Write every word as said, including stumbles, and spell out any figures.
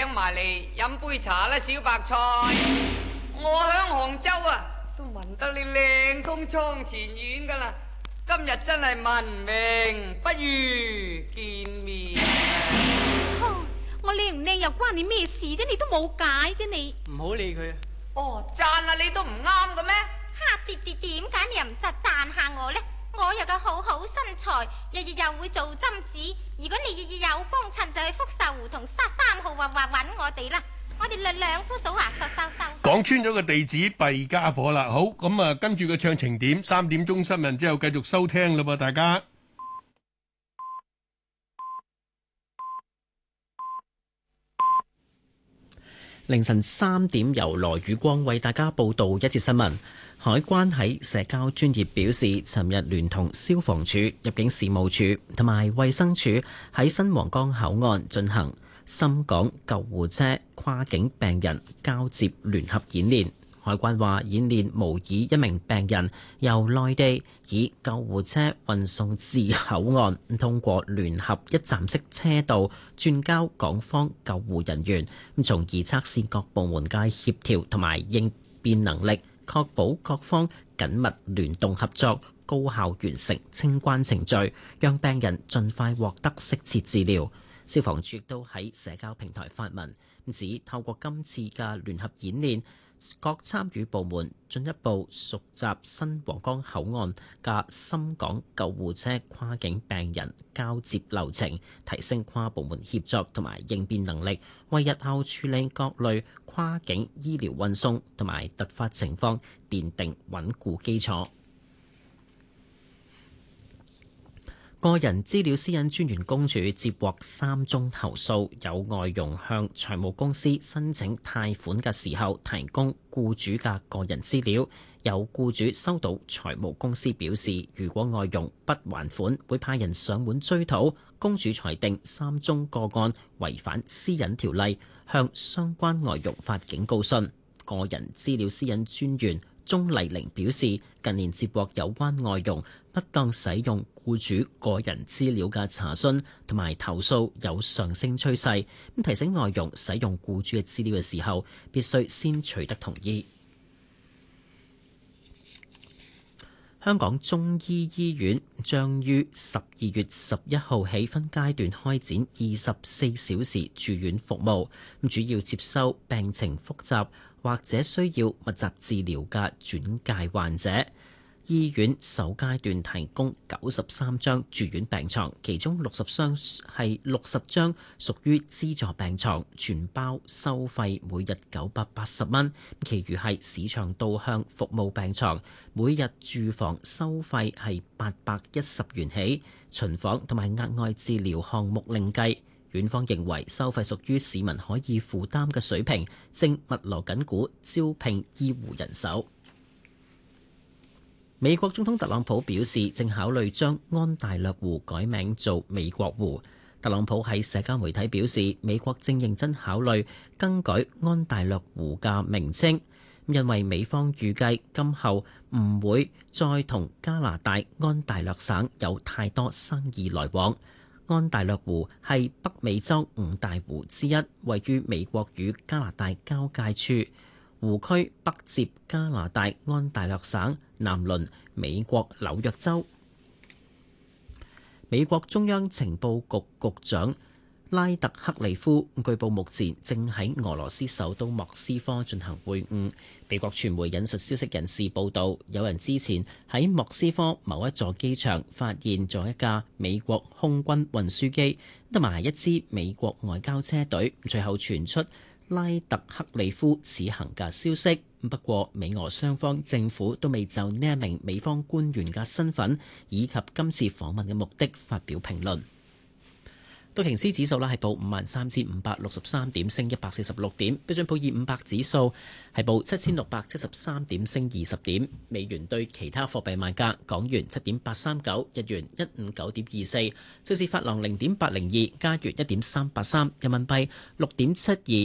請埋嚟飲杯茶啦，小白菜。我響杭州啊，都聞得你靚通倉前院噶啦。今日真係聞名不如見面。 錯，我靚唔靚又關你咩事啫？你都冇解嘅你。 唔好理佢啊！ 哦，讚啊你都唔啱嘅咩？ 哈，點點點解你又唔讚讚下我呢？我有個好好身材，日日又會做針子。如果你日日有幫襯，就去福壽胡同沙三號話話揾我哋啦。我哋兩兩夫嫂話瘦瘦瘦。 講穿咗個地址，弊家伙啦！好，咁啊，跟住個唱情點，三點鐘新聞之後繼續收聽啦噃，大家。 凌晨三點，由羅宇光為大家報道一節新聞。海關喺社交專頁表示，尋日聯同消防處、入境事務處同埋衛生署喺新皇崗口岸進行深港救護車跨境病人交接聯合演練。海關話，演練模擬一名病人由內地以救護車運送至口岸，通過聯合一站式車道轉交港方救護人員，咁從而測試各部門嘅協調同埋應變能力，確保各方緊密聯動合作，高效完成清關程序，讓病人盡快獲得適切治療。消防處亦都喺社交平台發文，指透過今次嘅聯合演練，各參與部門進一步熟習新皇崗口岸嘅深港救護車跨境病人交接流程，提升跨部門協作同埋應變能力，為日後處理各類跨境醫療運送同埋突發情況奠定穩固基礎。個人資料私隱專員公署接獲三宗投訴，有外傭向財務公司申請貸款嘅時候提供僱主嘅個人資料，有僱主收到財務公司表示，如果外傭不還款，會派人上門追討。公署裁定三宗個案違反私隱條例，向相關外傭發警告信。個人資料私隱專員鍾麗玲表示，近年接獲有關外傭不當使用僱主個人資料嘅查詢同埋投訴有上升趨勢，咁提醒外傭使用僱主嘅資料嘅時候，必須先取得同意。香港中醫醫院將於十二月十一號起分階段開展二十四小時住院服務，咁主要接收病情複雜或者需要密集治療嘅轉介患者。醫院首階段提供九十三張住院病床，其中六十張係六十張屬於資助病床，全包收費每日九百八十蚊，其餘係市場導向服務病床，每日住房收費係八百一十元起，巡房同埋額外治療項目另計。院方認為收費屬於市民可以負擔嘅水平，正密鑼緊鼓招聘醫護人手。美國總統特朗普表示，正考慮將安大略湖改名做美國湖。特朗普喺社交媒體表示，美國正認真考慮更改安大略湖嘅名稱，因為美方預計今後唔會再同加拿大安大略省有太多生意來往。安大略湖係北美洲五大湖之一，位於美國與加拿大交界處。湖區北接加拿大安大略省，南鄰美國紐約州。美國中央情報局局長拉特克利夫據報目前正喺俄羅斯首都莫斯科進行會晤。美國傳媒引述消息人士報道，有人之前喺莫斯科某一座機場發現咗一架美國空軍運輸機同埋一支美國外交車隊，隨後傳出拉特克利夫此行嘅消息。不過美俄雙方政府都未就呢一名美方官員嘅身份以及今次訪問嘅目的發表評論。道瓊斯指數咧係報五萬三千五百六十三點，升一百四十六點。標準普爾五百指數係報七千六百七十三點，升二十點。美元對其他貨幣賣價：港元七點八三九，日元一五九點二四，瑞士法郎零點八零二，加元一點三八三，人民幣六點七二，